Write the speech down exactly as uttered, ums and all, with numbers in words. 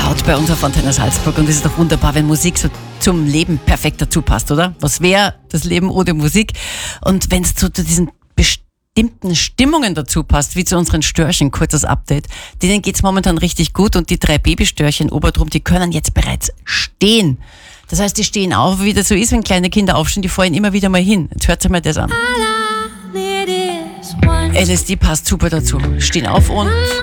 laut bei uns auf Antenne Salzburg und es ist doch wunderbar, wenn Musik so zum Leben perfekt dazu passt, oder? Was wäre das Leben ohne Musik? Und wenn es zu, zu diesen bestimmten Stimmungen dazu passt, wie zu unseren Störchen, kurzes Update, denen geht's momentan richtig gut und die drei Babystörchen Oberdrum, die können jetzt bereits stehen. Das heißt, die stehen auf, wie das so ist, wenn kleine Kinder aufstehen, die fallen immer wieder mal hin. Jetzt hört sich mal das an. L S D passt super dazu. Stehen auf und